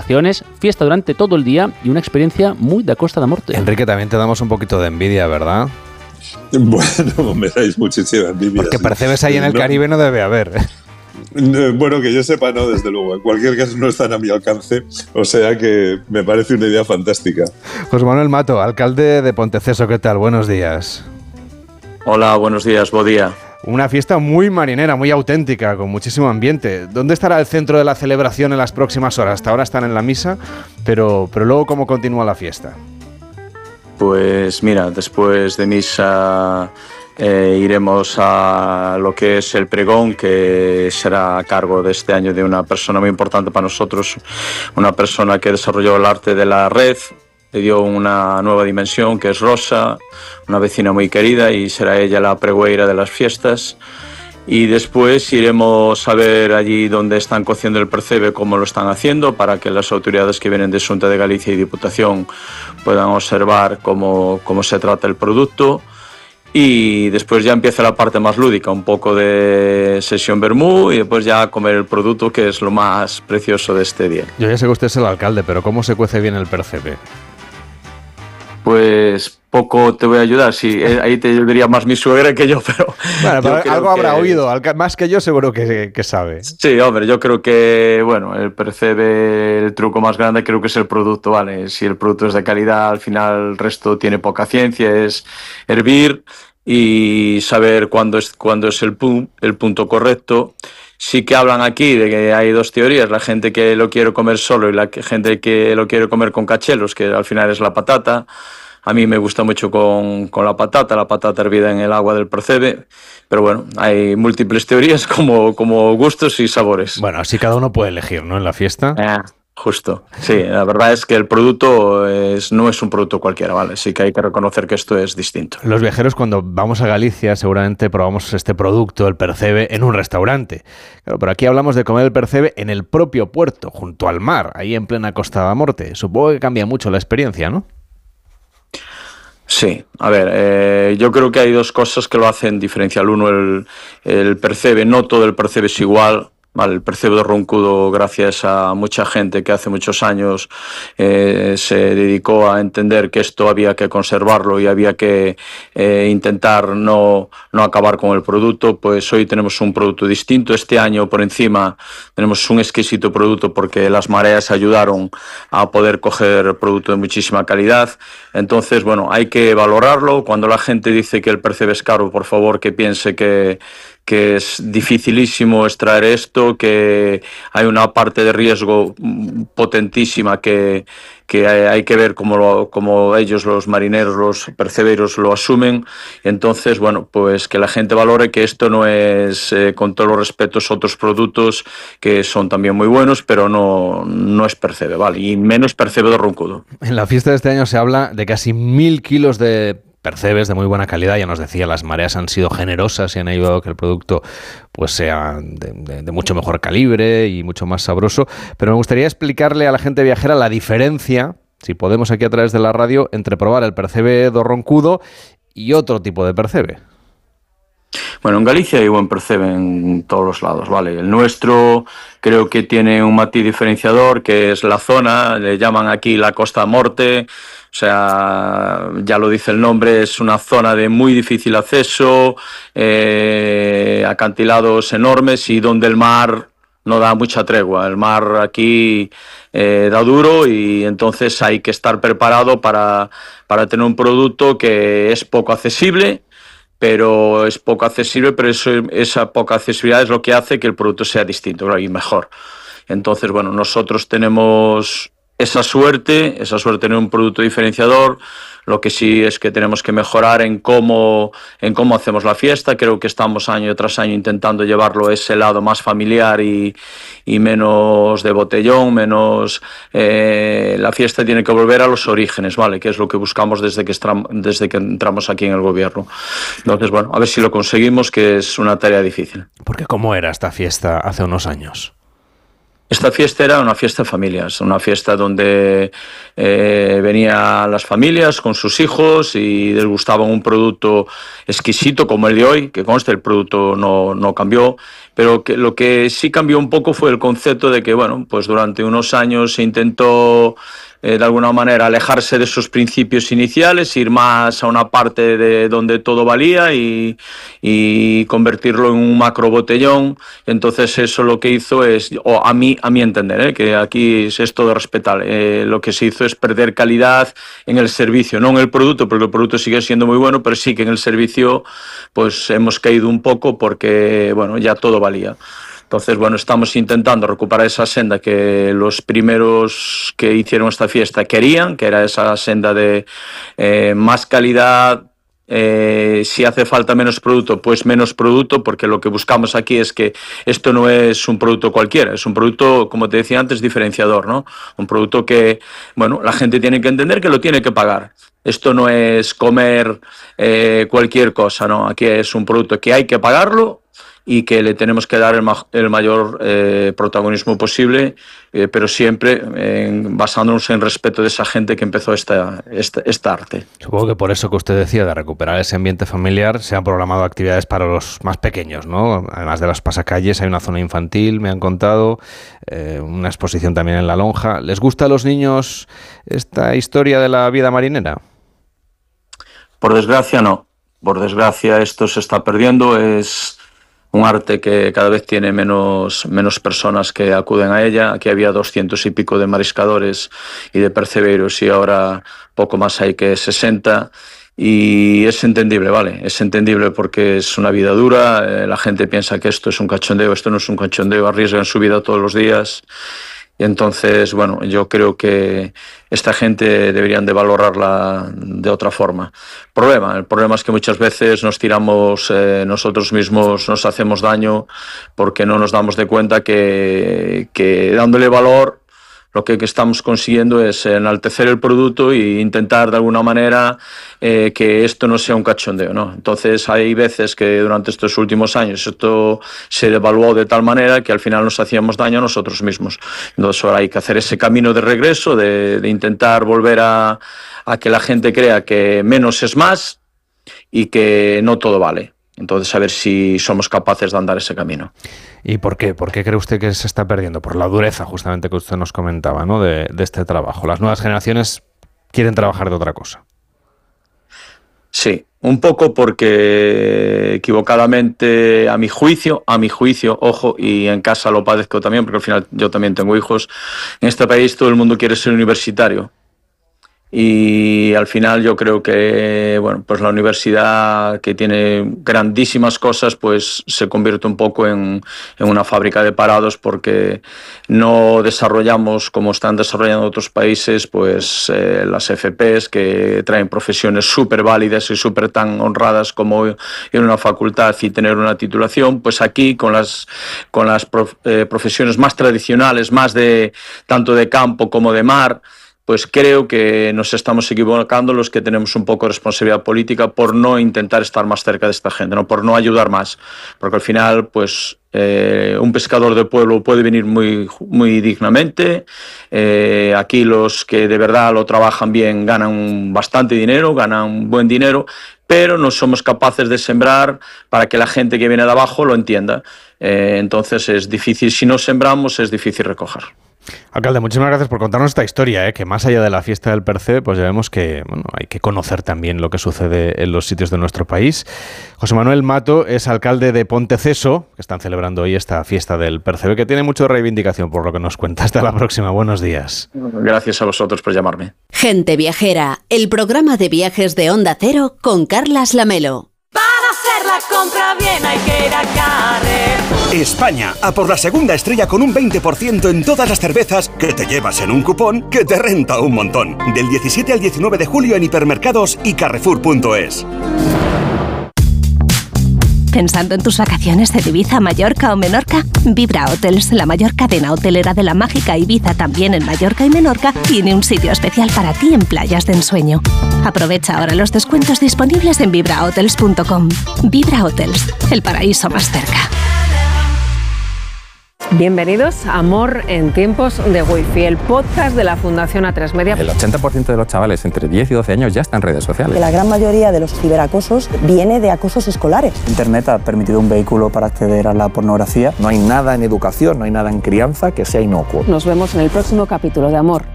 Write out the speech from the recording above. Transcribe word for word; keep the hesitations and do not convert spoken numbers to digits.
celebraciones, fiesta durante todo el día y una experiencia muy de Costa da Morte. Enrique, también te damos un poquito de envidia, ¿verdad? Bueno, me dais muchísima envidia. Porque sí. percebes ahí en el no, Caribe no debe haber. Bueno, que yo sepa, no, desde luego. En cualquier caso, no están a mi alcance. O sea que me parece una idea fantástica. José Manuel Mato, alcalde de Ponteceso, ¿qué tal? Buenos días. Hola, buenos días, buen día. Una fiesta muy marinera, muy auténtica, con muchísimo ambiente. ¿Dónde estará el centro de la celebración en las próximas horas? Hasta ahora están en la misa, pero, pero luego, ¿cómo continúa la fiesta? Pues mira, después de misa eh, iremos a lo que es el pregón, que será a cargo de este año de una persona muy importante para nosotros, una persona que desarrolló el arte de la red, le dio una nueva dimensión, que es Rosa, una vecina muy querida, y será ella la pregüeira de las fiestas. Y después iremos a ver allí donde están cociendo el percebe, cómo lo están haciendo, para que las autoridades que vienen de Xunta de Galicia y Diputación puedan observar cómo, cómo se trata el producto. Y después ya empieza la parte más lúdica, un poco de sesión vermú y después ya comer el producto, que es lo más precioso de este día. Yo ya sé que usted es el alcalde, pero ¿cómo se cuece bien el percebe? Pues poco te voy a ayudar, sí, ahí te diría más mi suegra que yo, pero... Bueno, pero algo habrá que... oído, más que yo seguro que, que sabe. Sí, hombre, yo creo que, bueno, el percebe, el truco más grande creo que es el producto, ¿vale? Si el producto es de calidad, al final el resto tiene poca ciencia, es hervir y saber cuándo es, cuándo es el, pu- el punto correcto. Sí que hablan aquí de que hay dos teorías, la gente que lo quiere comer solo y la gente que lo quiere comer con cachelos, que al final es la patata. A mí me gusta mucho con, con la patata, la patata hervida en el agua del percebe, pero bueno, hay múltiples teorías como, como gustos y sabores. Bueno, así cada uno puede elegir, ¿no? En la fiesta. Eh, justo, sí, la verdad es que el producto es, no es un producto cualquiera, ¿vale? Sí que hay que reconocer que esto es distinto. Los viajeros, cuando vamos a Galicia, seguramente probamos este producto, el percebe, en un restaurante. Claro, pero aquí hablamos de comer el percebe en el propio puerto, junto al mar, ahí en plena Costa da Morte. Supongo que cambia mucho la experiencia, ¿no? Sí, a ver, eh, yo creo que hay dos cosas que lo hacen diferencial. Uno, el, el percebe, no todo el percebe es igual. Vale, el percebe de Roncudo, gracias a mucha gente que hace muchos años eh, se dedicó a entender que esto había que conservarlo y había que eh, intentar no, no acabar con el producto, pues hoy tenemos un producto distinto. Este año, por encima, tenemos un exquisito producto porque las mareas ayudaron a poder coger producto de muchísima calidad. Entonces, bueno, hay que valorarlo. Cuando la gente dice que el percebe es caro, por favor, que piense que que es dificilísimo extraer esto, que hay una parte de riesgo potentísima que, que hay que ver cómo, lo, cómo ellos, los marineros, los perceberos, lo asumen. Entonces, bueno, pues que la gente valore que esto no es, eh, con todos los respetos, otros productos que son también muy buenos, pero no, no es percebe, ¿vale? Y menos percebe de Roncudo. En la fiesta de este año se habla de casi mil kilos de percebes de muy buena calidad. Ya nos decía, las mareas han sido generosas y han ayudado a que el producto pues sea de, de, de mucho mejor calibre y mucho más sabroso. Pero me gustaría explicarle a la gente viajera la diferencia, si podemos aquí a través de la radio, entre probar el percebe do Roncudo y otro tipo de percebe. Bueno, en Galicia hay buen percebe en todos los lados, ¿vale? El nuestro creo que tiene un matiz diferenciador, que es la zona, le llaman aquí la Costa da Morte. O sea, ya lo dice el nombre, es una zona de muy difícil acceso, eh, acantilados enormes y donde el mar no da mucha tregua. El mar aquí eh, da duro y entonces hay que estar preparado para, para tener un producto que es poco accesible, pero es poco accesible, pero eso, esa poca accesibilidad es lo que hace que el producto sea distinto y mejor. Entonces, bueno, nosotros tenemos esa suerte, esa suerte de tener un producto diferenciador. Lo que sí es que tenemos que mejorar en cómo, en cómo hacemos la fiesta. Creo que estamos año tras año intentando llevarlo a ese lado más familiar y, y menos de botellón, menos... Eh, la fiesta tiene que volver a los orígenes, ¿vale? Que es lo que buscamos desde que, estram, desde que entramos aquí en el gobierno. Entonces, bueno, a ver si lo conseguimos, que es una tarea difícil. Porque ¿cómo era esta fiesta hace unos años? Esta fiesta era una fiesta de familias, una fiesta donde eh, venían las familias con sus hijos y les gustaba un producto exquisito como el de hoy, que conste, el producto no, no cambió, pero que lo que sí cambió un poco fue el concepto de que, bueno, pues durante unos años se intentó eh, de alguna manera alejarse de esos principios iniciales, ir más a una parte de donde todo valía y, y convertirlo en un macro botellón. Entonces eso lo que hizo es, o a mí a mi entender, ¿eh? que aquí es todo respetable, eh, lo que se hizo es perder calidad en el servicio, no en el producto, porque el producto sigue siendo muy bueno, pero sí que en el servicio pues hemos caído un poco porque, bueno, ya todo valía. Entonces, bueno, estamos intentando recuperar esa senda que los primeros que hicieron esta fiesta querían, que era esa senda de eh, más calidad. Eh, si hace falta menos producto, pues menos producto, porque lo que buscamos aquí es que esto no es un producto cualquiera, es un producto, como te decía antes, diferenciador, ¿no? Un producto que, bueno, la gente tiene que entender que lo tiene que pagar. Esto no es comer eh, cualquier cosa, ¿no? Aquí es un producto que hay que pagarlo y que le tenemos que dar el, ma el mayor eh, protagonismo posible, eh, pero siempre eh, basándonos en respeto de esa gente que empezó esta, esta, esta arte. Supongo que por eso que usted decía de recuperar ese ambiente familiar se han programado actividades para los más pequeños, ¿no? Además de las pasacalles hay una zona infantil, me han contado, eh, una exposición también en la lonja. ¿Les gusta a los niños esta historia de la vida marinera? Por desgracia no, por desgracia esto se está perdiendo, es un arte que cada vez tiene menos, menos personas que acuden a ella. Aquí había doscientos y pico de mariscadores y de percebeiros y ahora poco más hay que sesenta. Y es entendible, ¿vale? Es entendible porque es una vida dura, eh, la gente piensa que esto es un cachondeo, esto no es un cachondeo, arriesgan su vida todos los días. Y entonces, bueno, yo creo que esta gente deberían de valorarla de otra forma. Problema, el problema es que muchas veces nos tiramos, eh, nosotros mismos nos hacemos daño porque no nos damos de cuenta que, que dándole valor lo que, que estamos consiguiendo es enaltecer el producto e intentar de alguna manera eh, que esto no sea un cachondeo, ¿no? Entonces hay veces que durante estos últimos años esto se devaluó de tal manera que al final nos hacíamos daño a nosotros mismos. Entonces ahora hay que hacer ese camino de regreso, de, de intentar volver a, a que la gente crea que menos es más y que no todo vale. Entonces, a ver si somos capaces de andar ese camino. ¿Y por qué? ¿Por qué cree usted que se está perdiendo? Por la dureza, justamente, que usted nos comentaba, ¿no? de, de este trabajo. Las nuevas generaciones quieren trabajar de otra cosa. Sí, un poco porque equivocadamente, a mi juicio, a mi juicio, ojo, y en casa lo padezco también, porque al final yo también tengo hijos, en este país todo el mundo quiere ser universitario. Y al final yo creo que, bueno, pues la universidad, que tiene grandísimas cosas, pues se convierte un poco en, en una fábrica de parados, porque no desarrollamos, como están desarrollando otros países, pues eh, las F Pes, que traen profesiones súper válidas y súper tan honradas como en una facultad y tener una titulación. Pues aquí con las, con las prof, eh, profesiones más tradicionales, más de tanto de campo como de mar, pues creo que nos estamos equivocando los que tenemos un poco de responsabilidad política por no intentar estar más cerca de esta gente, ¿no? Por no ayudar más, porque al final, pues eh, un pescador de pueblo puede venir muy, muy dignamente. Eh, aquí los que de verdad lo trabajan bien ganan bastante dinero, ganan buen dinero, pero no somos capaces de sembrar para que la gente que viene de abajo lo entienda. Eh, entonces es difícil, si no sembramos es difícil recoger. Alcalde, muchísimas gracias por contarnos esta historia, ¿eh? Que más allá de la fiesta del Percebe, pues ya vemos que bueno, hay que conocer también lo que sucede en los sitios de nuestro país. José Manuel Mato es alcalde de Ponteceso, que están celebrando hoy esta fiesta del Percebe, que tiene mucha reivindicación por lo que nos cuenta. Hasta la próxima, buenos días. Gracias a vosotros por llamarme. Gente Viajera, el programa de viajes de Onda Cero con Carlas Lamelo. Para hacer la compra bien hay que ir a Carrefour. España, a por la segunda estrella con un veinte por ciento en todas las cervezas que te llevas en un cupón que te renta un montón. Del diecisiete al diecinueve de julio en hipermercados y carrefour punto es. ¿Pensando en tus vacaciones de Ibiza, Mallorca o Menorca? Vibra Hotels, la mayor cadena hotelera de la mágica Ibiza, también en Mallorca y Menorca, tiene un sitio especial para ti en playas de ensueño. Aprovecha ahora los descuentos disponibles en vibra hotels punto com. Vibra Hotels, el paraíso más cerca. Bienvenidos a Amor en tiempos de Wi-Fi, el podcast de la Fundación A tres Media. El ochenta por ciento de los chavales entre diez y doce años ya están en redes sociales. La gran mayoría de los ciberacosos viene de acosos escolares. Internet ha permitido un vehículo para acceder a la pornografía. No hay nada en educación, no hay nada en crianza que sea inocuo. Nos vemos en el próximo capítulo de Amor